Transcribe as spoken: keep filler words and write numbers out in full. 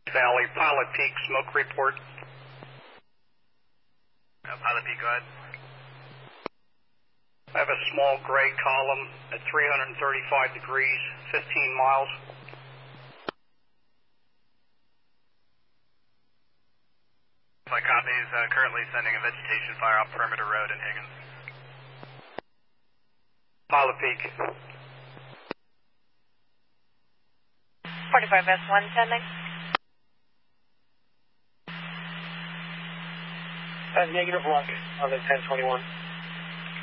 Valley, Pilot Peak, smoke report. Uh, Pilot Peak, go ahead. I have a small gray column at three hundred thirty-five degrees, fifteen miles. My copy is uh, currently sending a vegetation fire off Perimeter Road in Higgins. Pilot Peak. forty-five S one sending. Uh, negative luck on the ten twenty-one.